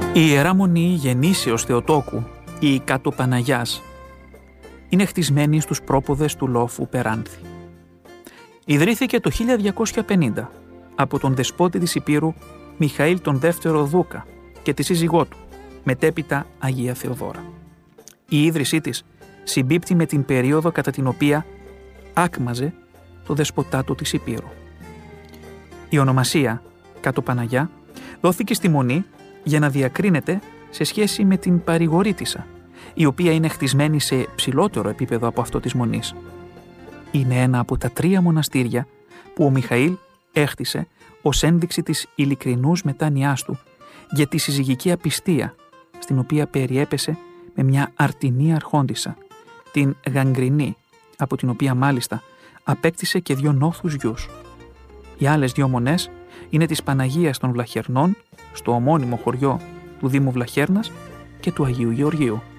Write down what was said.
Η Ιερά Μονή Γεννήσεως Θεοτόκου, η Κατοπαναγιάς, είναι χτισμένη στους πρόποδες του λόφου Περάνθη. Ιδρύθηκε το 1250 από τον δεσπότη της Υπήρου Μιχαήλ τον δεύτερο Δούκα και τη σύζυγό του, μετέπειτα Αγία Θεοδόρα. Η ίδρυσή της συμπίπτει με την περίοδο κατά την οποία άκμαζε το δεσποτάτο της Υπήρου. Η ονομασία Κατοπαναγιά δόθηκε στη Μονή για να διακρίνεται σε σχέση με την παρηγορήτισσα, η οποία είναι χτισμένη σε ψηλότερο επίπεδο από αυτό της Μονής. Είναι ένα από τα 3 μοναστήρια που ο Μιχαήλ έχτισε ως ένδειξη της ειλικρινούς μετάνοιάς του για τη συζυγική απιστία, στην οποία περιέπεσε με μια αρτινή αρχόντισσα, την Γαγκρινή, από την οποία μάλιστα απέκτησε και 2 νόθους γιους. Οι άλλες 2 μονές είναι της Παναγίας των Βλαχερνών, στο ομώνυμο χωριό του Δήμου Βλαχέρνας, και του Αγίου Γεωργίου.